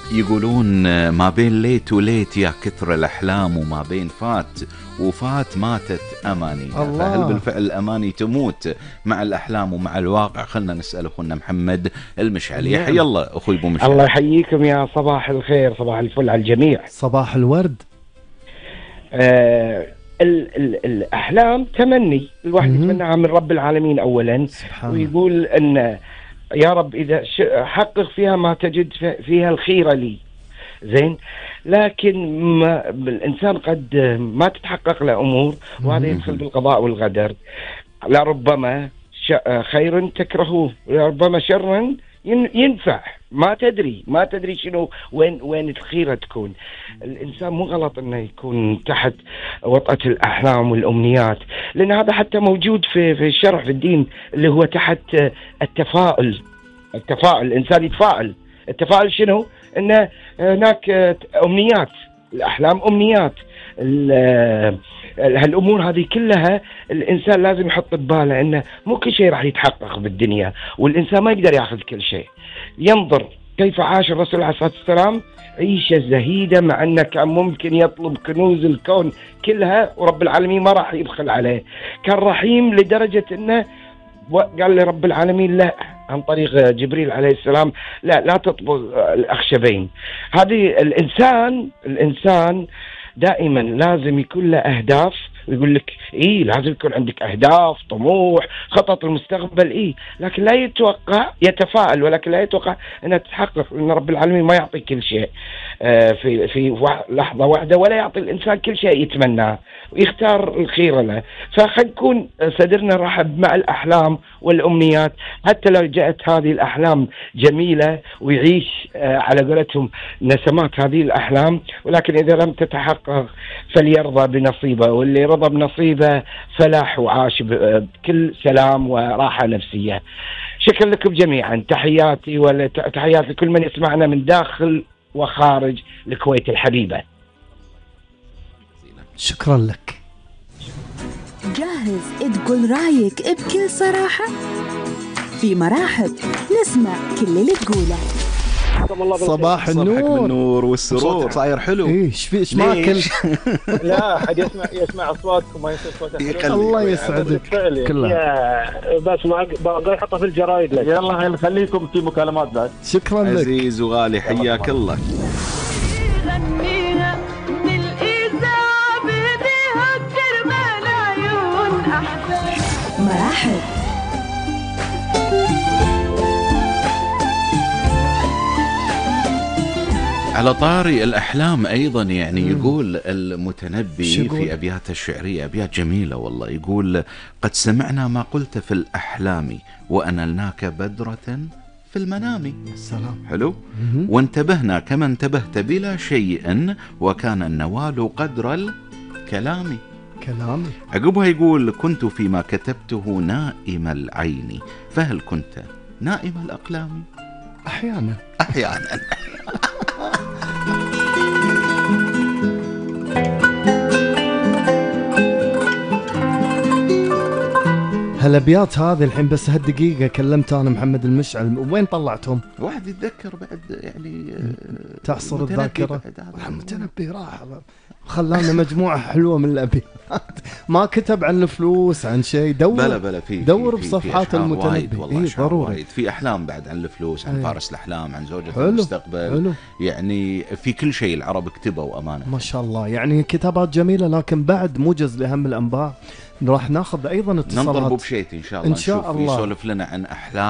يقولون ما بين ليت وليت يا كثر الأحلام، وما بين فات وفات ماتت أماني. فهل بالفعل الأماني تموت مع الأحلام ومع الواقع؟ خلنا نسأل أخونا محمد المشعلي. حيا الله أخوي أبو مشعل. الله يحييكم، يا صباح الخير، صباح الفل على الجميع. صباح الورد. الأحلام تمني الواحد يتمناها من رب العالمين أولا، ويقول أن يا رب إذا حقق فيها ما تجد فيها الخير لي. زين، لكن ما الإنسان قد ما تتحقق له أمور، وهذا يدخل بالقضاء والقدر. لربما خير تكرهوه، لربما شر ينفع. ما تدري شنو وين الخيرة تكون. الإنسان مو غلط إنه يكون تحت وطأة الأحلام والأمنيات، لأن هذا حتى موجود في الشرع في الدين، اللي هو تحت التفاؤل. الإنسان يتفائل. التفاؤل شنو؟ إنه هناك أمنيات، الأحلام أمنيات. هالأمور هذه كلها الإنسان لازم يحط بباله إنه مو كل شيء راح يتحقق بالدنيا، والإنسان ما يقدر يأخذ كل شيء. ينظر كيف عاش الرسول عليه الصلاة والسلام عيشة زهيدة، مع أنه كان ممكن يطلب كنوز الكون كلها ورب العالمين ما راح يبخل عليه. كان رحيم لدرجة أنه قال لرب العالمين لا، عن طريق جبريل عليه السلام، لا تطلب الأخشبين. هذه الإنسان دائما لازم يكون له أهداف. ويقول لك لازم يكون عندك أهداف، طموح، خطط المستقبل. لكن لا يتفائل، ولكن لا يتوقع أنها تتحقق، لأن رب العالمين ما يعطي كل شيء في لحظة واحدة، ولا يعطي الإنسان كل شيء يتمناه، ويختار الخير له. فخلينا نكون صدرنا رحب مع الأحلام والأمنيات، حتى لو جاءت هذه الأحلام جميلة، ويعيش على قولتهم نسمات هذه الأحلام. ولكن إذا لم تتحقق فليرضى بنصيبه، واللي رضى بنصيبه فلاح وعاش بكل سلام وراحة نفسية. شكرا لكم جميعا، تحياتي لكل من يسمعنا من داخل وخارج الكويت الحبيبة. شكرا لك. جاهز تقول رايك بكل صراحة؟ في مرحب نسمع كل اللي تقوله. صباح النور والسرور. صاير حلو. ايش ماكل؟ لا احد يسمع اصواتكم، ما يصير صوتك. الله يسعدك كلها. بس باقي احطه في الجرايد لك. يلا خليكم في مكالمات بعد. شكرا لك عزيز وغالي، حياك الله. مرحب. على طاري الأحلام أيضا، يعني يقول المتنبي في أبياته الشعرية، أبيات جميلة والله، يقول: قد سمعنا ما قلت في الأحلام، وأنلناك بدرة في المنام. السلام. حلو. وانتبهنا كما انتبهت بلا شيء، وكان النوال قدر الكلام. كلامي. عقبها يقول: كنت فيما كتبته نائم العين، فهل كنت نائم الأقلام؟ أحيانا. هالابيات هذه الحين بس هالدقيقة كلمت أنا محمد المشعل، وين طلعتهم؟ واحد يتذكر بعد يعني تحصر الذاكرة. المتنبي راح خلانا مجموعة حلوة من الأبيات. ما كتب عن الفلوس، عن شيء. دور بصفحات المتنبي. ضروري. في أحلام بعد عن الفلوس، عن فارس الأحلام، عن زوجة المستقبل. حلو. يعني في كل شيء العرب كتبوا أمانة. ما شاء الله، يعني كتابات جميلة. لكن بعد موجز لأهم الأنباء راح ناخذ أيضا اتصالات. ننطر بشيت إن شاء الله. يسولف لنا عن أحلام